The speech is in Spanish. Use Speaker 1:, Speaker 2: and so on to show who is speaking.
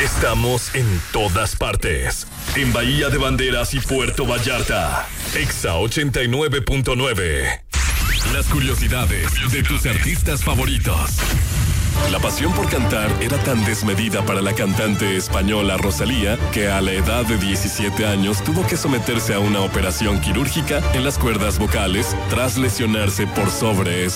Speaker 1: Estamos en todas partes. En Bahía de Banderas y Puerto Vallarta. Exa 89.9. Las curiosidades de tus artistas favoritos. La pasión por cantar era tan desmedida para la cantante española Rosalía que a la edad de 17 años tuvo que someterse a una operación quirúrgica en las cuerdas vocales tras lesionarse por sobreesfuerzo.